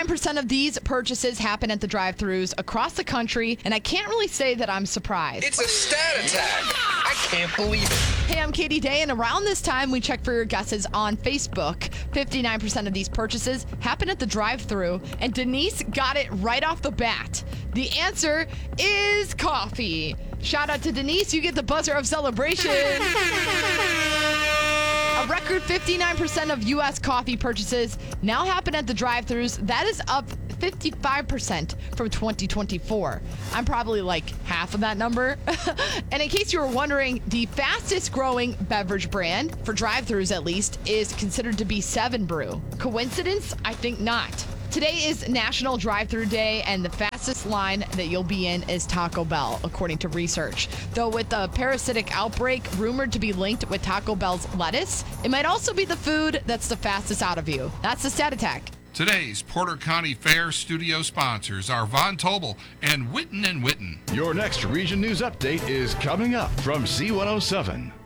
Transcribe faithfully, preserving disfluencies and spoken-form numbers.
fifty-nine percent of these purchases happen at the drive-thrus across the country, and I can't really say that I'm surprised. It's a stat attack. I can't believe it. Hey, I'm Katie Day, and around this time, we check for your guesses on Facebook. fifty-nine percent of these purchases happen at the drive-thru, and Denise got it right off the bat. The answer is coffee. Shout out to Denise. You get the buzzer of celebration. A record fifty-nine percent of U S coffee purchases now happen at the drive-thrus. That is up fifty-five percent from twenty twenty-four. I'm probably like half of that number. And in case you were wondering, the fastest growing beverage brand, for drive-thrus at least, is considered to be Seven Brew. Coincidence? I think not. Today is National Drive-Thru Day, and the fastest line that you'll be in is Taco Bell, according to research. Though with the parasitic outbreak rumored to be linked with Taco Bell's lettuce, it might also be the food that's the fastest out of you. That's the Stat Attack. Today's Porter County Fair studio sponsors are Von Tobel and Witten and Witten. Your next Region News Update is coming up from Z one oh seven.